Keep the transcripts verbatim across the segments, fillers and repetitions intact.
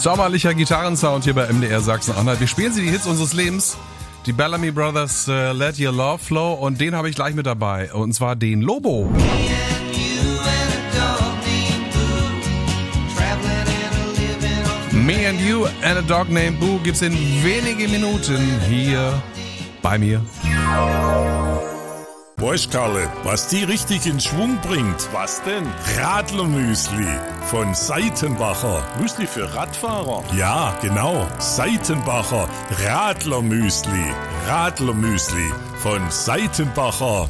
Sommerlicher Gitarrensound hier bei M D R Sachsen-Anhalt. Wir spielen sie die Hits unseres Lebens. Die Bellamy Brothers, uh, Let Your Love Flow. Und den habe ich gleich mit dabei. Und zwar den Lobo. Me and You and a Dog Named Boo gibt's in wenigen Minuten hier bei mir. Weißt Karle, was die richtig in Schwung bringt? Was denn? Radlermüsli von Seitenbacher. Müsli für Radfahrer? Ja, genau. Seitenbacher Radlermüsli. Radlermüsli von Seitenbacher.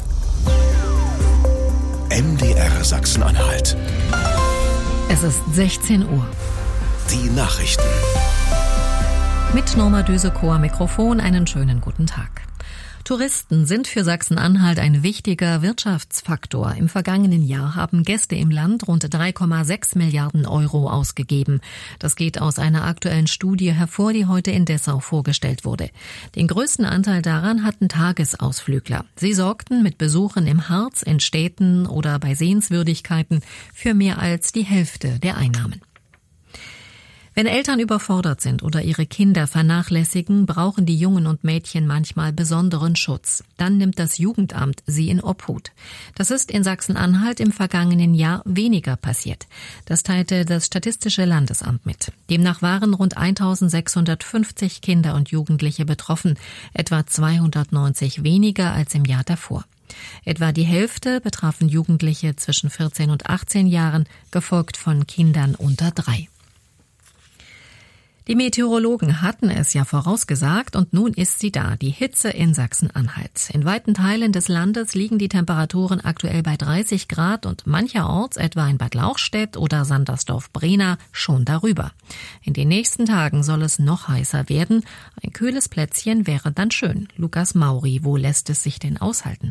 M D R Sachsen-Anhalt. Es ist sechzehn Uhr. Die Nachrichten. Mit Norma Düsekow am Mikrofon einen schönen guten Tag. Touristen sind für Sachsen-Anhalt ein wichtiger Wirtschaftsfaktor. Im vergangenen Jahr haben Gäste im Land rund drei Komma sechs Milliarden Euro ausgegeben. Das geht aus einer aktuellen Studie hervor, die heute in Dessau vorgestellt wurde. Den größten Anteil daran hatten Tagesausflügler. Sie sorgten mit Besuchen im Harz, in Städten oder bei Sehenswürdigkeiten für mehr als die Hälfte der Einnahmen. Wenn Eltern überfordert sind oder ihre Kinder vernachlässigen, brauchen die Jungen und Mädchen manchmal besonderen Schutz. Dann nimmt das Jugendamt sie in Obhut. Das ist in Sachsen-Anhalt im vergangenen Jahr weniger passiert. Das teilte das Statistische Landesamt mit. Demnach waren rund eintausendsechshundertfünfzig Kinder und Jugendliche betroffen, etwa zweihundertneunzig weniger als im Jahr davor. Etwa die Hälfte betrafen Jugendliche zwischen vierzehn und achtzehn Jahren, gefolgt von Kindern unter drei. Die Meteorologen hatten es ja vorausgesagt und nun ist sie da, die Hitze in Sachsen-Anhalt. In weiten Teilen des Landes liegen die Temperaturen aktuell bei dreißig Grad und mancherorts, etwa in Bad Lauchstädt oder Sandersdorf-Brena, schon darüber. In den nächsten Tagen soll es noch heißer werden. Ein kühles Plätzchen wäre dann schön. Lukas Mauri, wo lässt es sich denn aushalten?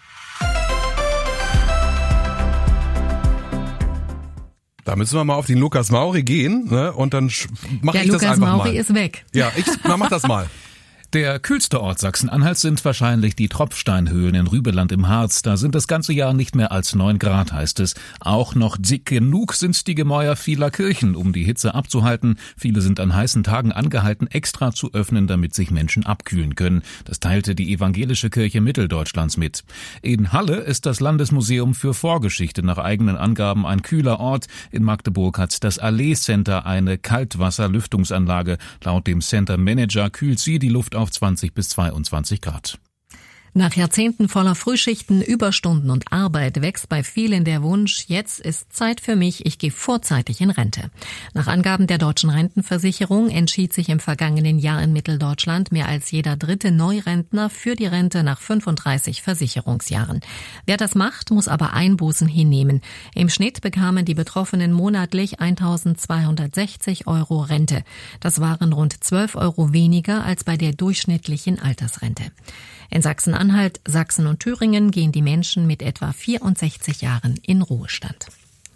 Da müssen wir mal auf den Lukas Mauri gehen, ne? Und dann mache ich Lukas das einfach Mauri mal. Der Lukas Mauri ist weg. Ja, ich mach das mal. Der kühlste Ort Sachsen-Anhalts sind wahrscheinlich die Tropfsteinhöhen in Rübeland im Harz. Da sind das ganze Jahr nicht mehr als neun Grad, heißt es. Auch noch dick genug sind die Gemäuer vieler Kirchen, um die Hitze abzuhalten. Viele sind an heißen Tagen angehalten, extra zu öffnen, damit sich Menschen abkühlen können. Das teilte die Evangelische Kirche Mitteldeutschlands mit. In Halle ist das Landesmuseum für Vorgeschichte nach eigenen Angaben ein kühler Ort. In Magdeburg hat das Allee Center eine Kaltwasserlüftungsanlage. Laut dem Center Manager kühlt sie die Luft auf zwanzig bis zweiundzwanzig Grad. Nach Jahrzehnten voller Frühschichten, Überstunden und Arbeit wächst bei vielen der Wunsch, jetzt ist Zeit für mich, ich gehe vorzeitig in Rente. Nach Angaben der Deutschen Rentenversicherung entschied sich im vergangenen Jahr in Mitteldeutschland mehr als jeder dritte Neurentner für die Rente nach fünfunddreißig Versicherungsjahren. Wer das macht, muss aber Einbußen hinnehmen. Im Schnitt bekamen die Betroffenen monatlich eintausendzweihundertsechzig Euro Rente. Das waren rund zwölf Euro weniger als bei der durchschnittlichen Altersrente. In Sachsen-Anhalt, Sachsen und Thüringen gehen die Menschen mit etwa vierundsechzig Jahren in Ruhestand.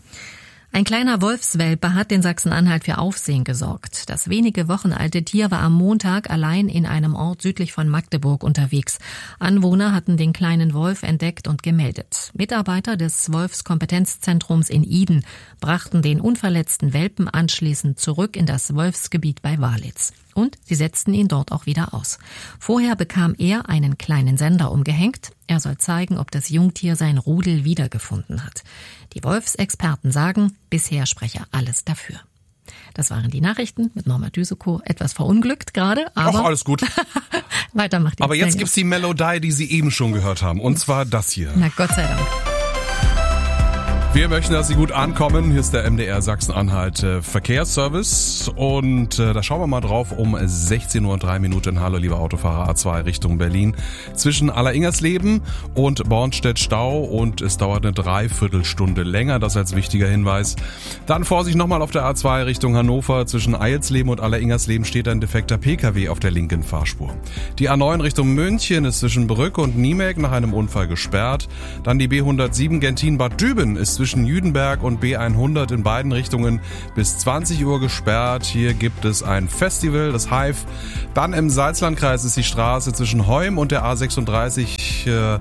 Ein kleiner Wolfswelpe hat in Sachsen-Anhalt für Aufsehen gesorgt. Das wenige Wochen alte Tier war am Montag allein in einem Ort südlich von Magdeburg unterwegs. Anwohner hatten den kleinen Wolf entdeckt und gemeldet. Mitarbeiter des Wolfskompetenzzentrums in Iden brachten den unverletzten Welpen anschließend zurück in das Wolfsgebiet bei Walitz. Und sie setzten ihn dort auch wieder aus. Vorher bekam er einen kleinen Sender umgehängt. Er soll zeigen, ob das Jungtier sein Rudel wiedergefunden hat. Die Wolfsexperten sagen, bisher spreche alles dafür. Das waren die Nachrichten mit Norma Düsekow. Etwas verunglückt gerade, aber... Ach, alles gut. Weiter macht die Aber jetzt gibt's die Melodie, die Sie eben schon gehört haben. Und zwar das hier. Na Gott sei Dank. Wir möchten, dass Sie gut ankommen. Hier ist der M D R Sachsen-Anhalt äh, Verkehrsservice und äh, da schauen wir mal drauf um sechzehn Uhr und drei Minuten. Hallo liebe Autofahrer, A zwei Richtung Berlin. Zwischen Alleringers-Leben und Bornstedt Stau und es dauert eine Dreiviertelstunde länger, das als wichtiger Hinweis. Dann Vorsicht nochmal auf der A zwei Richtung Hannover. Zwischen Eilsleben und Alleringers-Leben steht ein defekter Pkw auf der linken Fahrspur. Die A neun Richtung München ist zwischen Brücke und Niemek nach einem Unfall gesperrt. Dann die B hundertsieben Gentin-Bad Düben ist zwischen Jüdenberg und B hundert in beiden Richtungen bis zwanzig Uhr gesperrt. Hier gibt es ein Festival, das Hive. Dann im Salzlandkreis ist die Straße zwischen Heum und der A sechsunddreißig äh,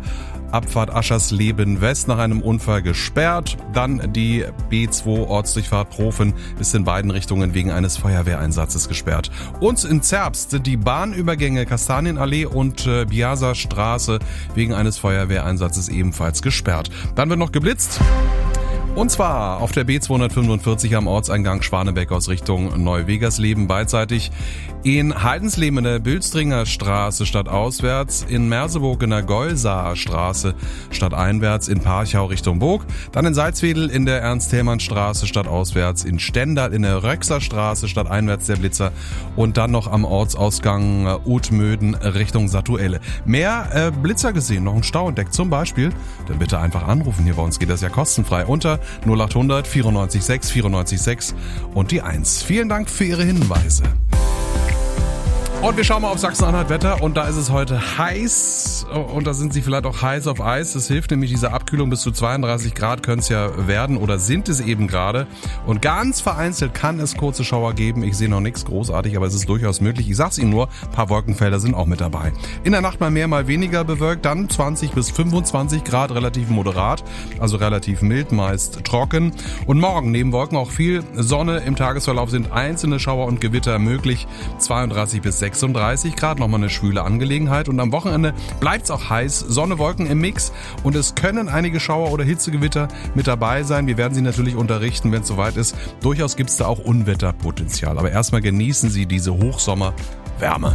Abfahrt Aschersleben West nach einem Unfall gesperrt. Dann die B zwei Ortsdurchfahrt Profen ist in beiden Richtungen wegen eines Feuerwehreinsatzes gesperrt. Und in Zerbst die Bahnübergänge Kastanienallee und äh, Biaser Straße wegen eines Feuerwehreinsatzes ebenfalls gesperrt. Dann wird noch geblitzt. Und zwar auf der B zweihundertfünfundvierzig am Ortseingang Schwanebeck aus Richtung Neuwegersleben beidseitig, in Heidensleben in der Bülstringer Straße stadtauswärts, in Merseburg in der Golsaer Straße stadteinwärts, in Parchau Richtung Burg, dann in Salzwedel in der Ernst-Thälmann-Straße stadtauswärts, in Stendal in der Röxer Straße stadteinwärts der Blitzer und dann noch am Ortsausgang Utmöden Richtung Satuelle. Mehr äh, Blitzer gesehen, noch ein Stau entdeckt zum Beispiel, dann bitte einfach anrufen, hier bei uns geht das ja kostenfrei unter null achthundert vierundneunzig sechs vierundneunzig sechs und die eins. Vielen Dank für Ihre Hinweise. Und wir schauen mal auf Sachsen-Anhalt Wetter und da ist es heute heiß und da sind Sie vielleicht auch heiß auf Eis. Das hilft nämlich, diese Abkühlung bis zu zweiunddreißig Grad können es ja werden oder sind es eben gerade. Und ganz vereinzelt kann es kurze Schauer geben. Ich sehe noch nichts großartig, aber es ist durchaus möglich. Ich sag's Ihnen nur, ein paar Wolkenfelder sind auch mit dabei. In der Nacht mal mehr, mal weniger bewölkt, dann zwanzig bis fünfundzwanzig Grad, relativ moderat, also relativ mild, meist trocken. Und morgen neben Wolken auch viel Sonne. Im Tagesverlauf sind einzelne Schauer und Gewitter möglich, zweiunddreißig bis sechsunddreißig Grad, nochmal eine schwüle Angelegenheit. Und am Wochenende bleibt's auch heiß, Sonne, Wolken im Mix und es können einige Schauer oder Hitzegewitter mit dabei sein. Wir werden Sie natürlich unterrichten, wenn es soweit ist. Durchaus gibt's da auch Unwetterpotenzial. Aber erstmal genießen Sie diese Hochsommerwärme.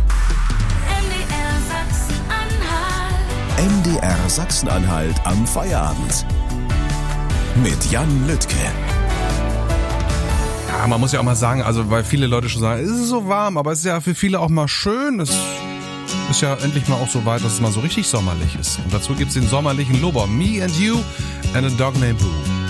M D R Sachsen-Anhalt am Feierabend. Mit Jan Lüttke. Ja, man muss ja auch mal sagen, also weil viele Leute schon sagen, es ist so warm, aber es ist ja für viele auch mal schön. Es ist ja endlich mal auch so weit, dass es mal so richtig sommerlich ist. Und dazu gibt's den sommerlichen Lober, Me and You and a Dog Named Boo.